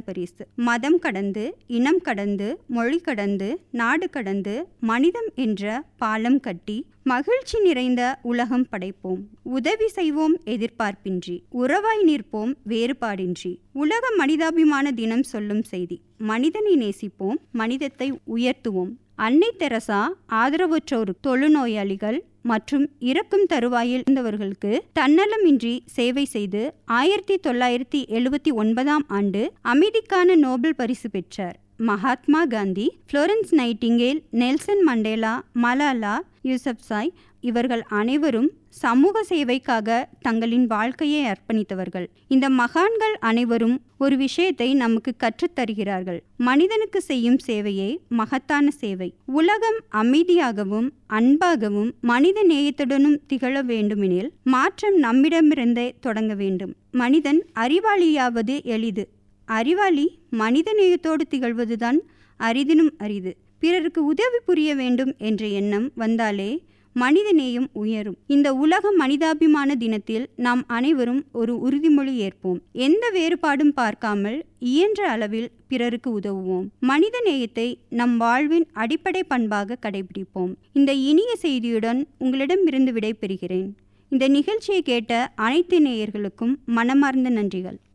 பரிசு. மதம் கடந்து, இனம் கடந்து, மொழி கடந்து, நாடு கடந்து, மனிதம் என்ற பாலம் கட்டி மகிழ்ச்சி நிறைந்த உலகம் படைப்போம். உதவி செய்வோம் எதிர்பார்ப்பின்றி, உறவாய் நிற்போம் வேறுபாடின்றி. உலக மனிதாபிமான தினம் சொல்லும் செய்தி: மனிதனை நேசிப்போம், மனிதத்தை உயர்த்துவோம். அன்னை தெரசா ஆதரவற்றோர், தொழுநோயாளிகள் மற்றும் இறக்கும் தருவாயில் இருந்தவர்களுக்கு தன்னலமின்றி சேவை செய்து 1979 ஆண்டு அமைதிக்கான நோபல் பரிசு பெற்றார். Mahatma Gandhi, Florence Nightingale, Nelson Mandela, Malala Yousafzai இவர்கள் அனைவரும் சமூக சேவைக்காக தங்களின் வாழ்க்கையை அர்ப்பணித்தவர்கள். இந்த மகான்கள் அனைவரும் ஒரு விஷயத்தை நமக்கு கற்றுத்தருகிறார்கள்: மனிதனுக்கு செய்யும் சேவையே மகத்தான சேவை. உலகம் அமைதியாகவும் அன்பாகவும் மனித நேயத்துடனும் திகழ வேண்டுமெனில் மாற்றம் நம்மிடமிருந்தே தொடங்க வேண்டும். மனிதன் அறிவாளியாவது எளிது, அறிவாளி மனித நேயத்தோடு திகழ்வதுதான் அரிதினும் அரிது. பிறருக்கு உதவி புரிய வேண்டும் என்ற எண்ணம் வந்தாலே மனித நேயம் உயரும். இந்த உலக மனிதாபிமான தினத்தில் நாம் அனைவரும் ஒரு உறுதிமொழி ஏற்போம்: எந்த வேறுபாடும் பார்க்காமல் இயன்ற அளவில் பிறருக்கு உதவுவோம். மனித நேயத்தை நம் வாழ்வின் அடிப்படை பண்பாக கடைபிடிப்போம். இந்த இனிய செய்தியுடன் உங்களிடமிருந்து விடை பெறுகிறேன். இந்த நிகழ்ச்சியை கேட்ட அனைத்து நேயர்களுக்கும் மனமார்ந்த நன்றிகள்.